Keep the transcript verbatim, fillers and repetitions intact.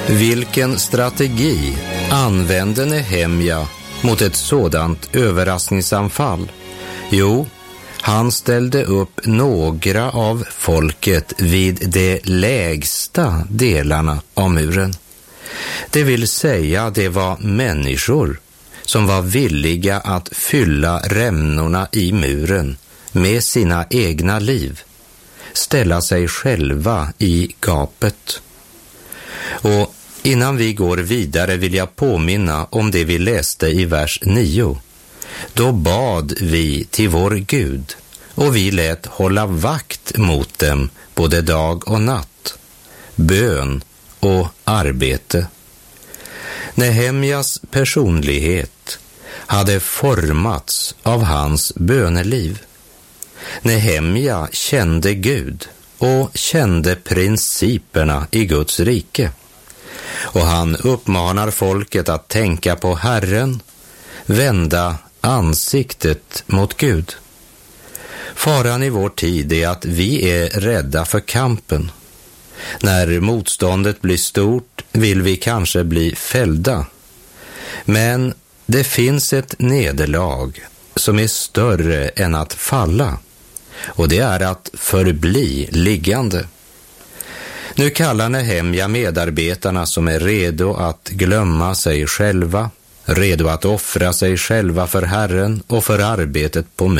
Vilken strategi använde Nehemja mot ett sådant överraskningsanfall? Jo, han ställde upp några av folket vid de lägsta delarna av muren. Det vill säga, det var människor som var villiga att fylla rämnorna i muren med sina egna liv, ställa sig själva i gapet. Och innan vi går vidare vill jag påminna om det vi läste i vers nio. Då bad vi till vår Gud, och vi lät hålla vakt mot dem både dag och natt, bön och arbete. Nehemjas personlighet hade formats av hans böneliv. Nehemja kände Gud och kände principerna i Guds rike. Och han uppmanar folket att tänka på Herren, vända ansiktet mot Gud. Faran i vår tid är att vi är rädda för kampen. När motståndet blir stort vill vi kanske bli fällda. Men det finns ett nederlag som är större än att falla, och det är att förbli liggande. Nu kallar Nehemja medarbetarna som är redo att glömma sig själva, redo att offra sig själva för Herren och för arbetet på